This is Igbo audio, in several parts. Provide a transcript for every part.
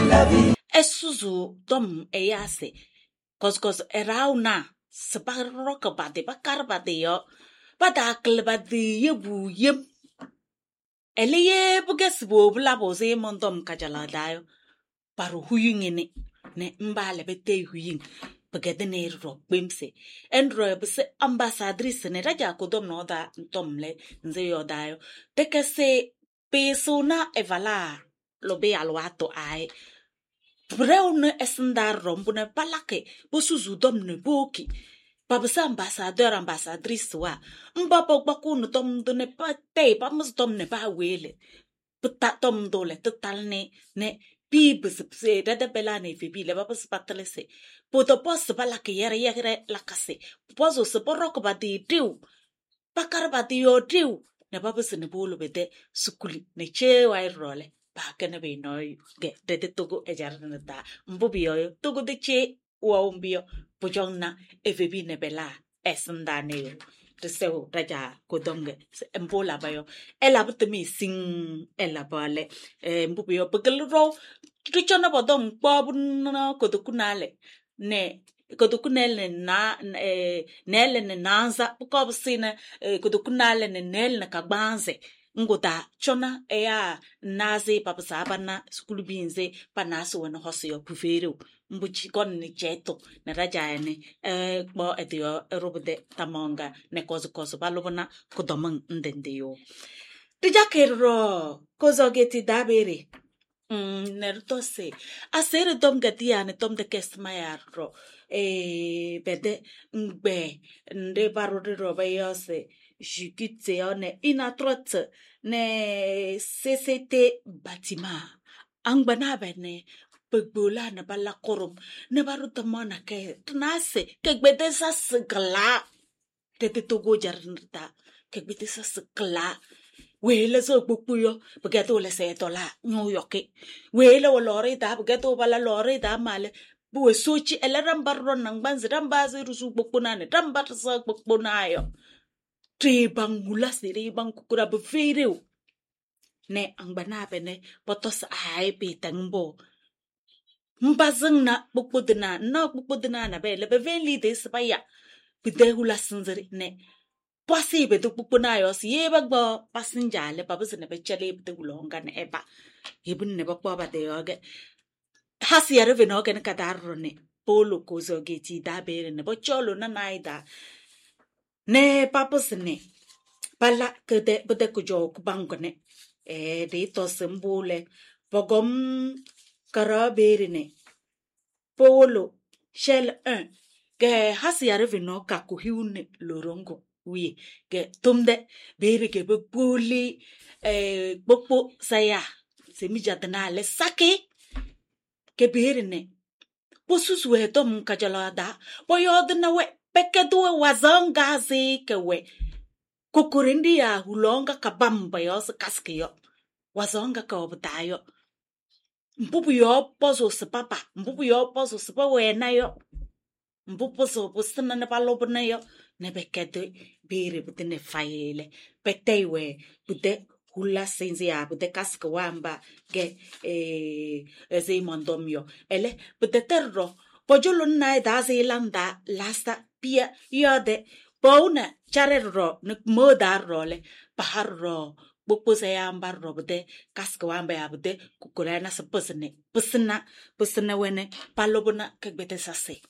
Esuzu dom eyase. Cos erauna. Sebarok bade bakar bade yo. Badakle bade yebu yem. Eleye buges bo blabo ze mondom kajala dayo. Paru huying ne mbale bete huying. Pagedene ro bimse. Endro bse ambassadrice ne raja kodom no da tomle nze yo dayo. Teke se persona evala lobe alwato ai. Breune esndar rombune palake. Bosuzu dom ne boki. Babasa ambassadrice wa. Mbaba bakunu tom do ne pa te pa mus tom ne pa wele. Puta tom dole total ne pibes se da belane fibi le babas patlese. Poto pos balake yere lakase. Poso se porok badi diu. Pakar badi yo diu. Ne babas ne bolo bede sukuli ne che wai role. Bakene be noy ge de togo ejarna da. Mbubi yo togo de che wa umbio. Pujonna evebi ne bela esndane de seu raja kodonge embola bayo ela butemi sing ela bale mbubi yo begelro trichona bodom babuna kodokunale ne kodokunele na nele ne nanza bukobsina kodokunale ne nele na kagbanze ngoda chona eya naze papasaba na skulubinze panaso wana hosio pufero mbuchi kon ni cheto na raja ne bo edio robode tamonga ne kozo balobona kodomang ndendeyo tijakero kozo geti dabere nertose asere dom gatia ne tom de kesmayaro bede ngbe nde barode robayose jukitse one inatrote ne CCT bâtiment angbana bene pegbola na bala korum ne baruta mana ke tnase ke gbede sa segla te togo jarnta ke gbede sa segla wele so bukuyo begato le se tola New York wele wolore da begato bala lore da male bu sochi ele rambarro nang banzi rambazi rusu bukuna ne rambar sa bukuna yo Tribang mula siri bang kukura bevireu. Ne angbana bene potos ai petangbo. Mbazeng na bukudena na be lebe venli de sepaya. Bide hula sinzeri ne. Pasi betu bukuna yo si ye bagbo pasinja le babus ne be chale bide hulonga ne eba. Ibun ne bakwa ba de yoge. Hasi yare venoge ne kadarro ne. Polo kozo geti da bere ne bocholo na naida. Ne papus ne pala kede bede kujo kubangone de to sembule pogom karabere ne polo shell 1 ke hasiare vino kakuhiune lorongo wi ke tumde bere ke buli popo saya semijatna le sake ke bere ne posusu etom kajalada boyodna we Pekeduwe wazonga zi kewe. Kukurindi ya hulonga kabamba yo se kaske yo. Wazonga ka obutayo. Mpupu yo pozo se papa. Mpupu yo pozo se pa wena yo. Mpupu so pusina ne palobna yo. Ne bekete bere bute ne fayele. Petewe bute hula senzi ya bute kaske wamba. Ge eze mondom yo. Ele bute terro. Pojolo na daze landa lasta pia yode bona charero nuk modar role bahar ro bukpo saya ambar ro bde kaskawamba ya bde kukulana sa pusna wene palobona kagbete sase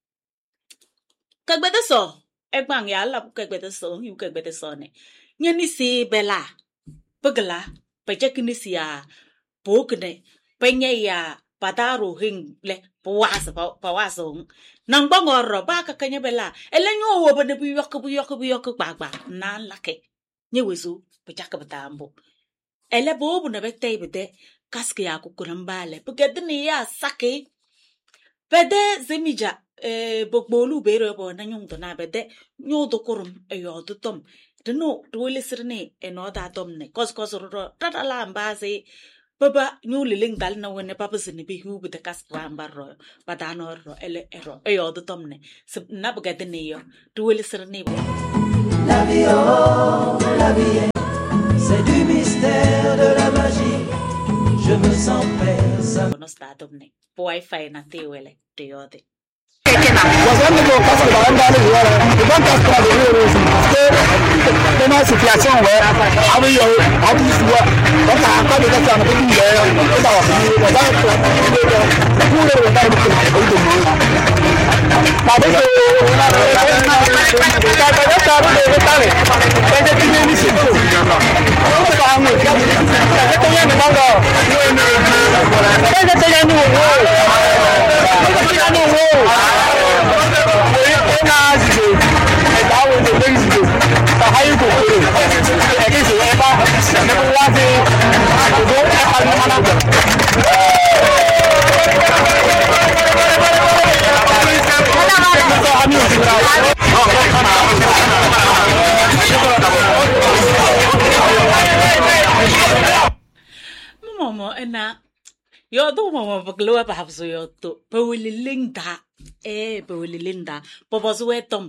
kagbete so egbang ya la kagbete so yu kagbete so ne nyani si bela pagla pajekini si ya pokne penya ya Pataro hing le pawasong nang bangor ba ka kanya bela elenyo wo bane buyok bagba na lake nyewezu pachaka batambo ele bobu na bete bede kaske ya kukurambale pugedni ya sake bede zemija bogbolu bere bo na nyungdo na bede nyodo kurum eyodo tom deno dole sirne enoda tomne kos ro tatala mbaze Baba liling dal na wene papa sini bi hu bute kaskwa ambarro badano ro ele ero eyodo tomne na bagade ne yo duwele sirne La vie oh la vie c'est du mystère de la magie je me sens personne. No sta domne. Poi fai na te wele diode. Situation where avec yo a dit soit on a pas de ça mais il est Momo ena yo do momo baglo ba habso yo to pewililinda pewililinda pobozo etom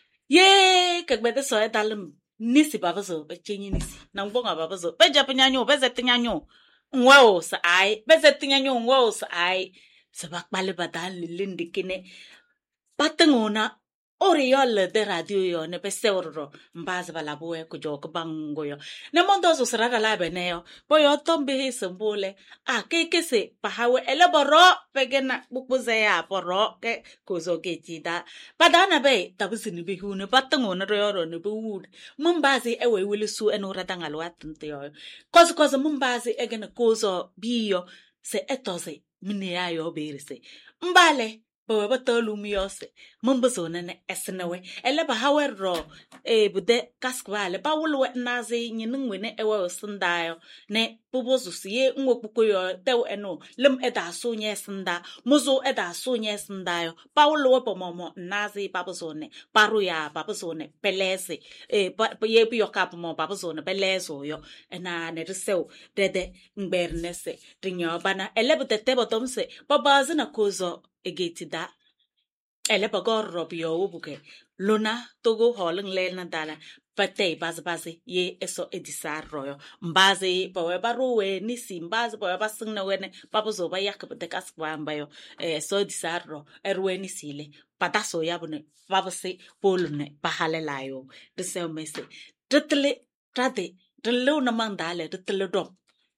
ye kagbede so edalum nisi babazo be chenyi nisi na ngbonga babazo be japanyanyo be zetinyanyo nwa sa ai be zetinyanyo nwa sa ai se bakbale badal lindikine patengona Oriol de radio yo ne peseuro mbaza balaboe ko joko bango yo ne mondo so srada la beneo boyo tombe sembole ke se pahawe eleboro pegena bukuze ya poro ke kozo ketida padana be tabusini be hune patango na royo ne bu mumbazi ewe wilisu enora dangalwa tante yo kozo mumbazi egena kozo biyo se etoze mine ya yo berise mbale Boba tolumiose, mumbuzona ne esnewe, eleba hawero, bude kaskvale, bawulwe nazi nyinwene ewe sundayo, ne bubozusie nwokukoyo, tew eno, lim eda sunye sunda, muzo eda sunye sundayo, bawulwe pomomo, nazi babuzone, paruya babuzone, pelese, yebi yokapomo babuzone, peleso yo, ena neriseu, dede, ngbernese, rinyo bana, eleba de tebotomse, babazina kozo, egetida ele bagor robio ubuke luna togo holing lena dala patei bazi ye eso edisar royo mbazi bawe baruwe nisi mbazi bawe basingna wene babuzo ba yakabde kaskwamba yo so edisar ro erwe nisile pataso yabune babase polune bahalelayo dese mese tritle trade delo na mandale tritle dom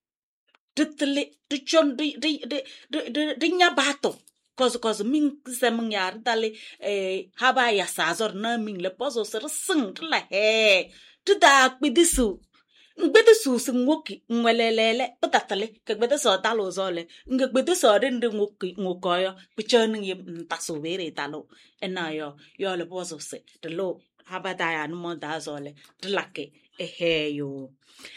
tritle tuchon di nyabato Cause min semang yar dale haba ya sazor na min le pozo ser sing la he tu da bidisu sing woki ngwelelele patatale ke bedeso talo zole nge bedeso rende ngoki ngokoyo pichon yim taso vere talo enayo yo le pozo se de lo haba da ya no da zole de lake yo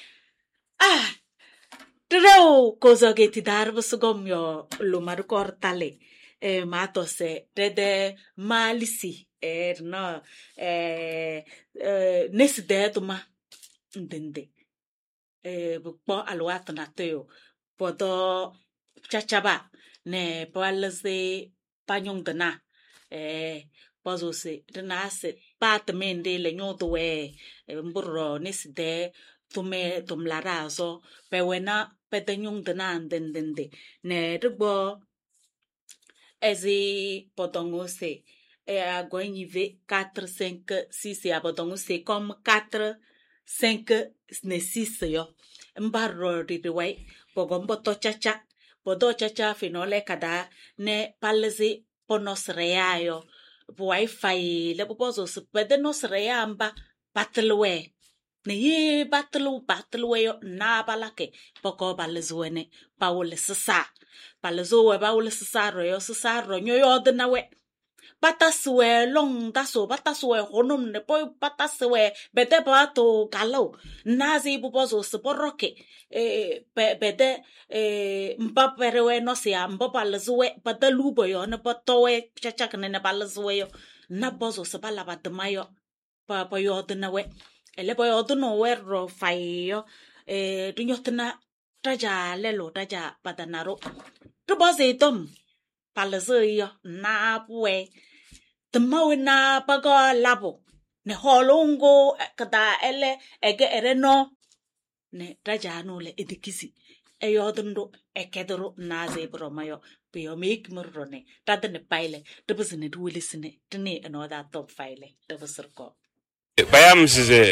Treo cosa che ti darvo sugomio lo marcortale mato se dede malisi no nesde tuma ndende po alwat na teo podo chachaba ne palse panyong dana pozo se dana se patmende le nyoto we mburro nesde tume tumlarazo pewena petenyong dana ndende ne rubo Ezi podongo se agonive 4 5 6 ya podongo se comme 4 5 ne 6 yo mbarro riwai pogombo to chacha podo chacha finole kada ne palzi ponos reayo wifi le pozo se pedenos reamba batlwe ne ye batlwe yo na balake poko balzuene paul sasa Palazo baul sasaro nyoyo denawe pataswe long daso pataswe honum ne poi pataswe bede bato galo nazi bubozo sporoke bede mbaperewe no sia mbapalazwe padalubo yo ne patowe chachak ne palazwe yo na bozo sabala batmayo pa yo denawe ele boyo no werro fayo dunyotna Raja lelo raja padanaro. Rubose dom palazoyo na bue. The mow na bago labo. Ne holongo kada ele ege ereno. Ne raja no le edikisi. Eyodundo ekedro naze bromayo pio make murrone tadane pile to busine dulisine to ne another top file to busirko Bayam size